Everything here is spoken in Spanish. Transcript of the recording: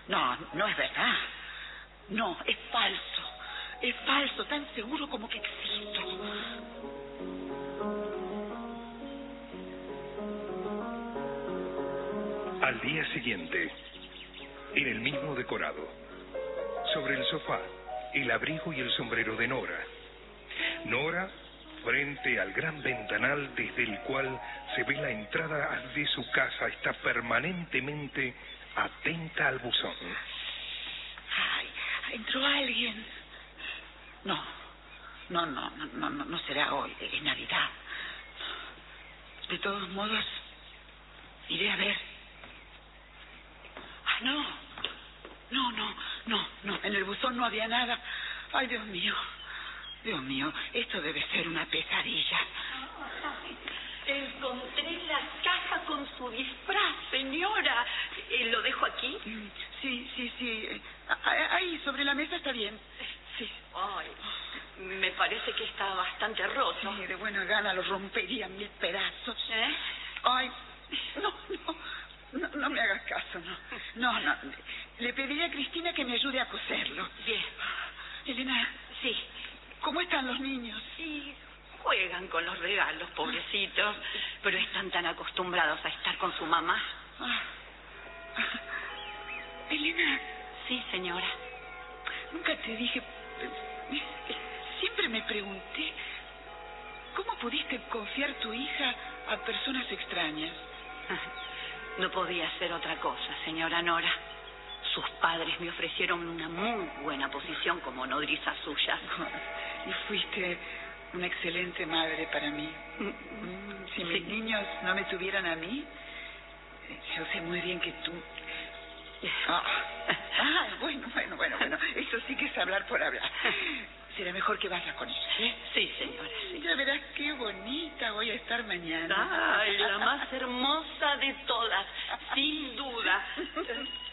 No, no es verdad. No, es falso. Es falso, tan seguro como que existo. Al día siguiente, en el mismo decorado, sobre el sofá, el abrigo y el sombrero de Nora. Nora, frente al gran ventanal desde el cual se ve la entrada de su casa, está permanentemente atenta al buzón. Ay, entró alguien. No será hoy, es Navidad. De todos modos, iré a ver. Ah, no, en el buzón no había nada. Ay, Dios mío, esto debe ser una pesadilla. Encontré la caja con su disfraz, señora. ¿Lo dejo aquí? Sí. Ahí, sobre la mesa está bien. Sí. Ay, me parece que está bastante roto. Sí, de buena gana lo rompería en 1000 pedazos. Ay, no me hagas caso, no. Le pediría a Cristina que me ayude a coserlo. Bien. Elena. Sí. ¿Cómo están los niños? Sí, juegan con los regalos, pobrecitos, pero están tan acostumbrados a estar con su mamá. Elena. Sí, señora. Nunca te dije... Siempre me pregunté... ¿Cómo pudiste confiar tu hija a personas extrañas? No podía ser otra cosa, señora Nora. Sus padres me ofrecieron una muy buena posición como nodriza suya. Y fuiste una excelente madre para mí. Si mis niños no me tuvieran a mí, yo sé muy bien que tú... Bueno. Eso sí que es hablar por hablar. Será mejor que vayas con ella, ¿eh? Sí, señora, sí. Ya verás qué bonita voy a estar mañana. Ay, la más hermosa de todas, sin duda.